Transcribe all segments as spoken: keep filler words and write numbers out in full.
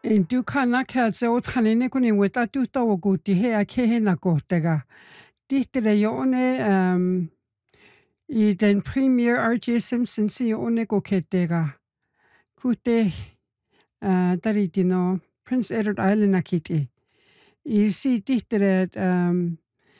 En tu kana ka se o thanene kuni weta tu ta o ku ti he a ke he na ko tega. Ti te le yo one um I den Premier R J Simpson si yo one ko ke tega. Ku te uh, tari tino Prince Edward Island na kiti. I si ti te le um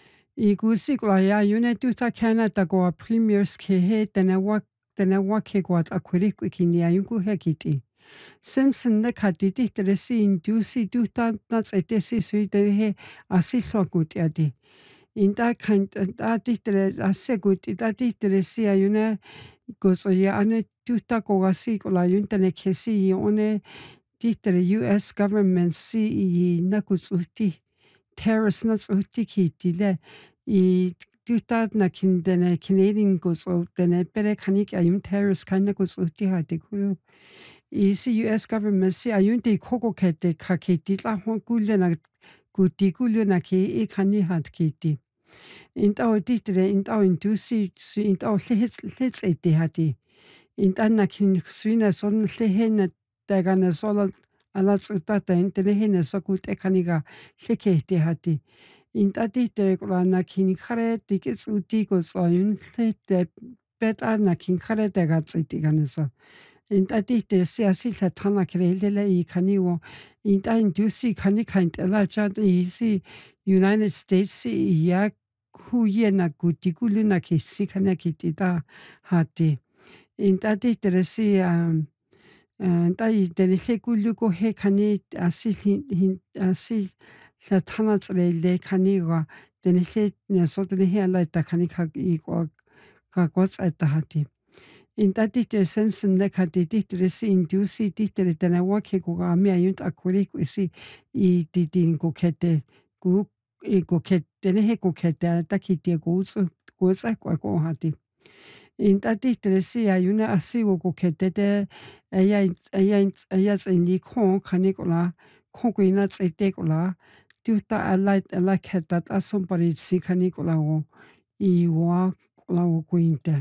I ku si ko ya yune tu ta Canada ko a premiers ke he tena wa tena wa ke ko at akwiri ku ki ni ayun ku he kiti. Simpson na kati ti te le si in tu si tu ta na tse te si sui te he a si so ku ti ati. In ta kan ta ti te le a se ku ti ta ti te le si ayune ko so ya ane tu ta ko ga si ko la yun tene ke si one ti te le U S government si I na ku tsu ti. Terrorist na tsu ti ki ti le I tu ta na kin tene Canadian ko so tene pere kanik ayun terrorist kan na ko tsu ti ha te ku. I si U S government si ayun te koko ke te ka ke ti la hon ku le na ku ti ku le na ke I kani hat ki ti. In ta o ti te le in ta o in tu si si in ta o le le tse te ha ti. In ta na kin suina son le he na ta ga na so la ala tsu ta ta in te le he na so ku te kani ga le ke te ha ti. In ta ti te ko la na kin kare ti ke tsu ti ko so yun le te bet a na kin kare te ga tsi ti ga na so. In ta ti te si a si la tana kre le le I kani wo. In ta in tu si kani kain te la cha I si United States si ya ku ye na ku ti ku le na ke si kani ki ti ta ha ti. In ta ti te si um uh, ta I te le se ku lu ko he kani a si hin a si la tana tsre le kani wa te le se ne so te le he la ta kani ka I ko ka ko tsa ta ha ti. In ta ti te Simpson le ka ti ti te si in tu si ti te te na wa ke ko ga me ayun ta ko ri ko si I ti ti ko ke te ku I ko ke te ne he ko ke te ta ki te ko tsu ko tsa ko ko ha ti. In ta ti te si ayun a si wo ko ke te te e ya e ya e ya tsi ni ko kani ko la ko ko ina tse te ko la tu ta a la a la ke ta ta somebody si kani ko la wo I wa ko la wo ko inte.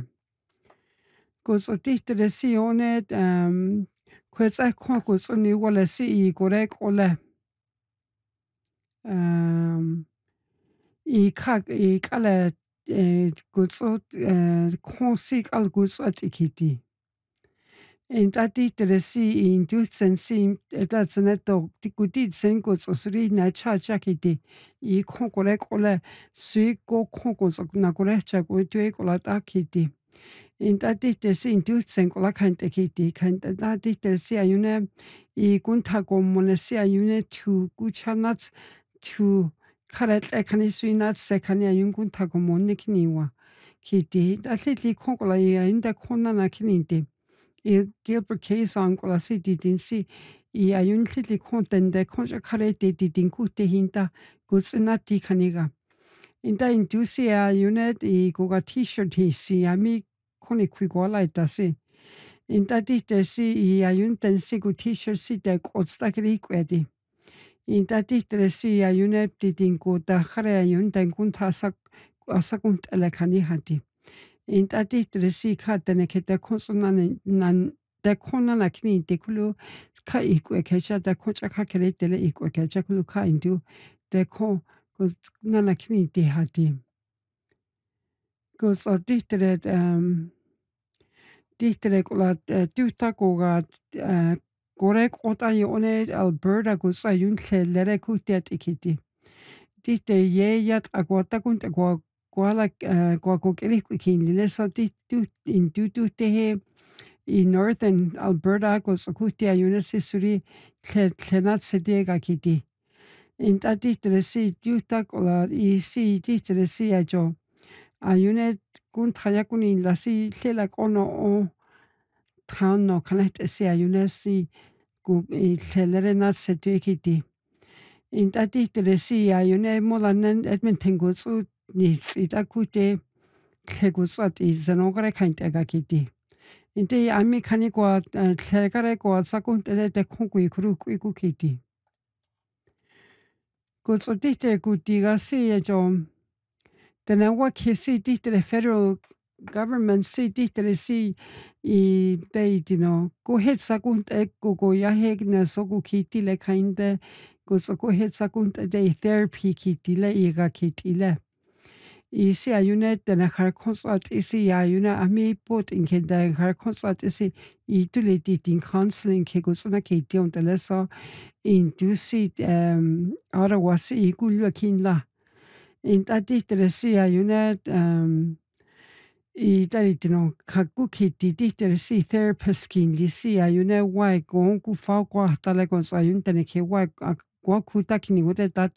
Ko so ti te le si one um ko tsa ko ko so ni wo le si I ko re ko le um I ka I ka le e ko so ko si ka ko so ti ki ti. In ta ti te le si in tu sen si e ta tsene to ti ku ti sen ko so sri na cha cha ki ti. I ko ko re ko le si ko ko ko so na ko re cha ko tu e ko la ta ki ti. In ta ti te si in tu sen ko la kan te ki ti kan ta ta ti te si ayune I kun ta ko mo le si ayune tu ku cha na tu kare te kani sui na se kani ayun kun ta ko mo ne kini wa ki ti ta ti ti ko ko la I in ta ko na na kini ti. I Gilbert Case on ko la si ti tin si I ayun ti ti ko ten de ko cha kare te ti tin ku te hin ta ku tsina ti kani ga. In ta in tu si ayune I ko ga t-shirt hi si ami koni kui ko la ta si. In ta ti te si I ayun ten si ku t-shirt si te ko sta kri ko edi. In ta ti te si ayune ti tin ko ta kare ayun ten kun ta sa asa kun te le kani hati. In ta ti te si ka te ne ke te ko so na na te ko na na kini te kulu ka I ko e ke cha te ko cha ka kere te le I ko e ke cha kulu ka indu te ko ko na na kini te hati. Ko so ti te le um ti te le ko la tu ta ko ga ko re ko ta I one Alberta ko sa yun le le re ku te ti ki ti. Ti te ye ya ta ko ta kun te ko ko la ko ko ke ri ku ki le so ti tu in tu tu te he I Northern Alberta ko so ku te ayun se suri le le na se te ga ki ti. In ta ti te si tu ta ko la I si ti te si a jo. Ayun kun ta ya kun in la si le la ko no o ta no kana te si ayun si ku I le le na se te ki ti. In ta ti te si ayun mo la nen Edmonton ko so ni si ta ku te le ko so ti zano ga re kain te ga ki ti. In te ami kani ko le ga re ko sa kun te le te ko ku I kru ku ku ki ti. Ko so ti te ku ti ga si e jo te na wa ki si ti te federal government si ti te si I te itino ko hetsakunt e ko yahe na so ku kitile kainde ko so ko hetsakunt de therapy kitile iga kitile. Isi ayune tena har consult isi ayuna ami pot in kenda har consult isi utility in counseling ke gusuna ke tion teleso in dusi um arawasi ikulua kinla. In tati teresi ayuna um I taritino kaku kiti titeresi therapist kin lisi ayuna wai gon ku fa kwa tala kon so ayun tene ke wai kwa kuta kini wote